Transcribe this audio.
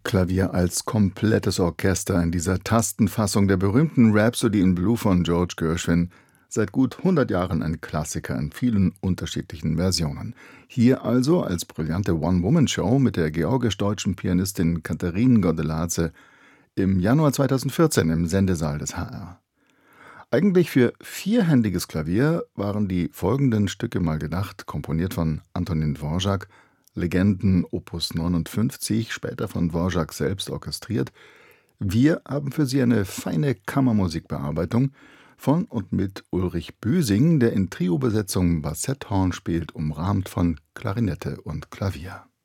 Klavier als komplettes Orchester in dieser Tastenfassung der berühmten Rhapsody in Blue von George Gershwin. Seit gut 100 Jahren ein Klassiker in vielen unterschiedlichen Versionen. Hier also als brillante One-Woman-Show mit der georgisch-deutschen Pianistin Katerin Gordeladze im Januar 2014 im Sendesaal des HR. Eigentlich für vierhändiges Klavier waren die folgenden Stücke mal gedacht, komponiert von Antonin Dvorak, Legenden Opus 59, später von Dvorak selbst orchestriert. Wir haben für Sie eine feine Kammermusikbearbeitung von und mit Ulrich Büsing, der in Trio-Besetzung Bassetthorn spielt, umrahmt von Klarinette und Klavier.